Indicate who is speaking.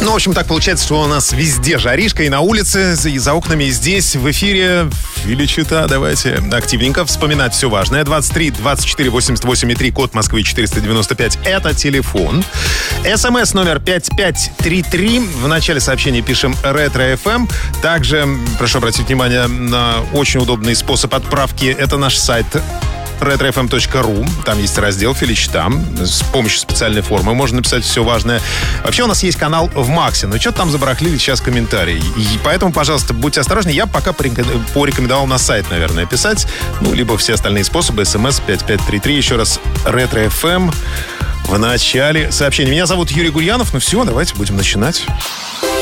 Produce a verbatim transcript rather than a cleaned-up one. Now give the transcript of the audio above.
Speaker 1: Ну, в общем, так получается, что у нас везде жаришка, и на улице, и за окнами, и здесь, в эфире. Величита, давайте активненько вспоминать все важное. двадцать три двадцать четыре восемьдесят восемь и три, код Москвы четыреста девяносто пять. Это телефон. СМС номер пять пять три три. В начале сообщения пишем «Ретро-эф эм». Также прошу обратить внимание на очень удобный способ отправки. Это наш сайт ретро эф эм точка ру. Там есть раздел «Феличита». С помощью специальной формы можно написать все важное. Вообще у нас есть канал в Максе, но что-то там забарахлили сейчас комментарии. И поэтому, пожалуйста, будьте осторожны. Я пока порекомендовал на сайт, наверное, писать. Ну, либо все остальные способы. СМС пять пять три три. Еще раз «Ретро-эф эм» в начале сообщения. Меня зовут Юрий Гурьянов. Ну все, давайте будем начинать.